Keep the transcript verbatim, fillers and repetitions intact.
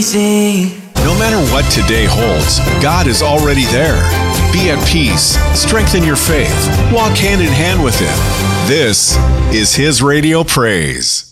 No matter what today holds, God is already there. Be at peace, strengthen your faith, walk hand in hand with Him. This is His Radio Praise.